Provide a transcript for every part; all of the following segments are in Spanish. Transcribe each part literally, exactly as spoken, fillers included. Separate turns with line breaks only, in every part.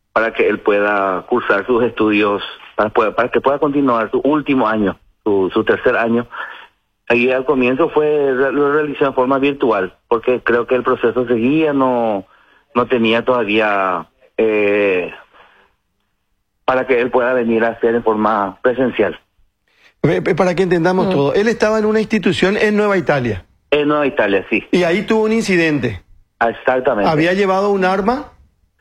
para que él pueda cursar sus estudios, para, para que pueda continuar su último año, su, su tercer año. Ahí al comienzo fue, lo realizó en forma virtual, porque creo que el proceso seguía, no, no tenía todavía eh, para que él pueda venir a hacer en forma presencial.
Para que entendamos mm. todo, él estaba en una institución en Nueva Italia.
En Nueva Italia, sí.
Y ahí tuvo un incidente.
Exactamente.
Había llevado un arma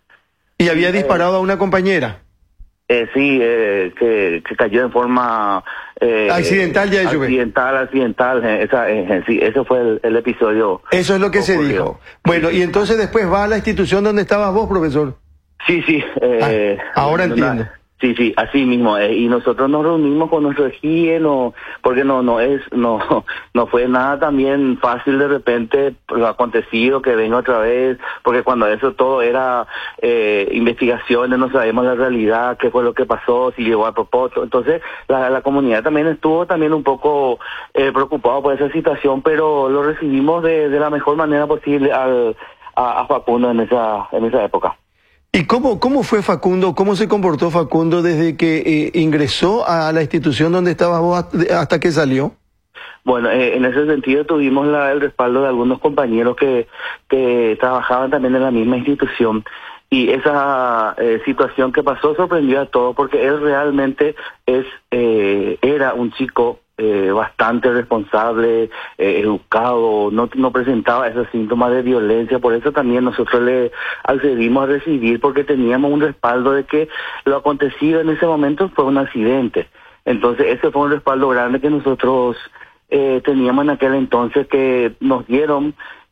y había disparado a una compañera.
Eh, sí, eh, que, que cayó en forma... Eh,
accidental, ya yo
Accidental, accidental, esa, eh, sí, ese fue el, el episodio.
Eso es lo que ocurrió. Se dijo. Bueno, y entonces después va a la institución donde estabas vos, profesor.
Sí, sí. Eh,
ah, ahora entiendo.
Una, sí, sí, así mismo. Eh, y nosotros nos reunimos con nuestro ejido, no, porque no, no es, no, no fue nada también fácil de repente lo acontecido, que venga otra vez, porque cuando eso todo era eh, investigaciones, no sabemos la realidad, qué fue lo que pasó, si llegó a propósito. Entonces, la, la comunidad también estuvo también un poco eh, preocupado por esa situación, pero lo recibimos de, de la mejor manera posible al, a, a Facundo en esa, en esa época.
¿Y cómo, cómo fue Facundo, cómo se comportó Facundo desde que eh, ingresó a la institución donde estabas vos hasta que salió?
Bueno, eh, en ese sentido tuvimos la, el respaldo de algunos compañeros que, que trabajaban también en la misma institución. Y esa eh, situación que pasó sorprendió a todos, porque él realmente es eh, era un chico eh, bastante responsable, eh, educado, no, no presentaba esos síntomas de violencia. Por eso también nosotros le accedimos a recibir, porque teníamos un respaldo de que lo acontecido en ese momento fue un accidente. Entonces ese fue un respaldo grande que nosotros eh, teníamos en aquel entonces, que nos dieron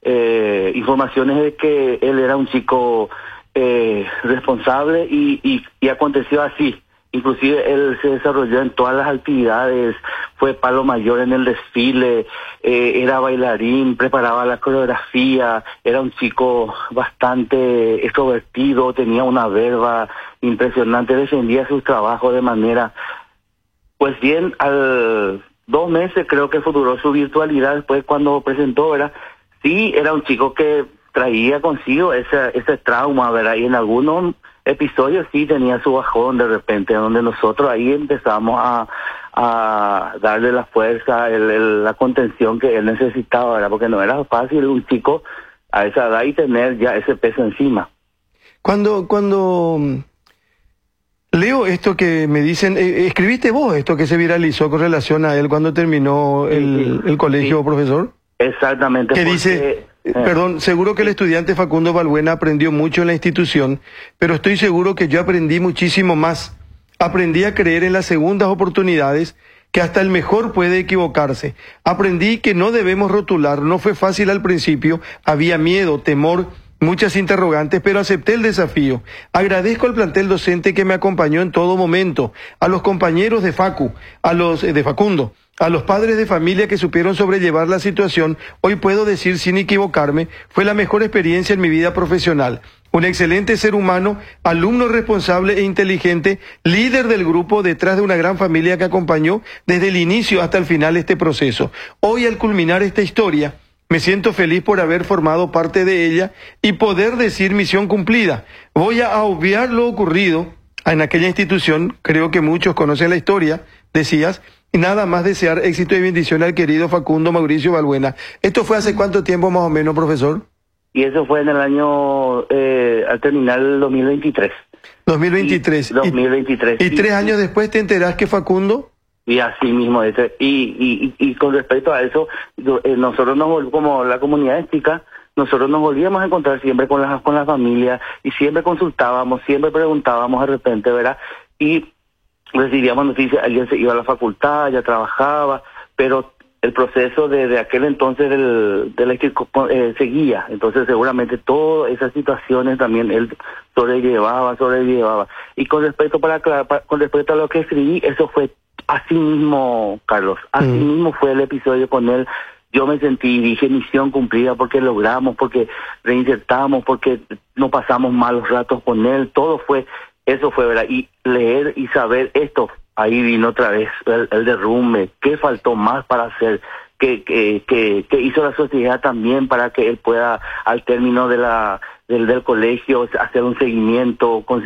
eh, informaciones de que él era un chico Eh, responsable y, y, y aconteció así. Inclusive él se desarrolló en todas las actividades, fue palo mayor en el desfile, eh, era bailarín, preparaba la coreografía, era un chico bastante extrovertido, tenía una verba impresionante, defendía sus trabajos de manera... Pues bien, al dos meses creo que duró su virtualidad, después cuando presentó, ¿verdad? Sí, era un chico que traía consigo ese, ese trauma, ¿verdad? Y en algunos episodios sí tenía su bajón de repente, donde nosotros ahí empezamos a, a darle la fuerza, el, el, la contención que él necesitaba, ¿verdad? Porque no era fácil un chico a esa edad y tener ya ese peso encima.
Cuando, cuando leo esto que me dicen, eh, ¿escribiste vos esto que se viralizó con relación a él cuando terminó el,
sí,
el colegio,
sí.
profesor?
Exactamente.
Que
porque...
dice... Perdón, seguro que el estudiante Facundo Balbuena aprendió mucho en la institución, pero estoy seguro que yo aprendí muchísimo más. Aprendí a creer en las segundas oportunidades, que hasta el mejor puede equivocarse. Aprendí que no debemos rotular, no fue fácil al principio, había miedo, temor, muchas interrogantes, pero acepté el desafío. Agradezco al plantel docente que me acompañó en todo momento, a los compañeros de Facu, a los eh, de Facundo, a los padres de familia que supieron sobrellevar la situación. Hoy puedo decir sin equivocarme, fue la mejor experiencia en mi vida profesional. Un excelente ser humano, alumno responsable e inteligente, líder del grupo detrás de una gran familia que acompañó desde el inicio hasta el final este proceso. Hoy, al culminar esta historia, me siento feliz por haber formado parte de ella y poder decir misión cumplida. Voy a obviar lo ocurrido en aquella institución, creo que muchos conocen la historia, decías, y nada más desear éxito y bendición al querido Facundo Mauricio Balbuena. ¿Esto fue hace cuánto tiempo más o menos, profesor?
Y eso fue en el año, eh, al terminar el dos mil veintitrés.
dos mil veintitrés.
Y, dos mil veintitrés.
¿Y,
y
tres
sí,
años después te enterás que Facundo?
Y así mismo, ese, y, y, y con respecto a eso, yo, eh, nosotros nos, como la comunidad ética, nosotros nos volvíamos a encontrar siempre con la, con la familia, y siempre consultábamos, siempre preguntábamos de repente, ¿verdad? Y recibíamos noticias, alguien se iba a la facultad, ya trabajaba, pero el proceso de, de aquel entonces del, del eh, seguía. Entonces seguramente todas esas situaciones también él sobrellevaba, sobrellevaba. Y con respecto para, para con respecto a lo que escribí, eso fue así mismo, Carlos, así mm. mismo fue el episodio con él. Yo me sentí, dije, misión cumplida, porque logramos, porque reinsertamos, porque no pasamos malos ratos con él, todo fue, eso fue, ¿verdad? Y leer y saber esto, ahí vino otra vez el, el derrumbe. ¿Qué faltó más para hacer? ¿Qué, qué, qué, qué hizo la sociedad también para que él pueda, al término de la del, del colegio, hacer un seguimiento con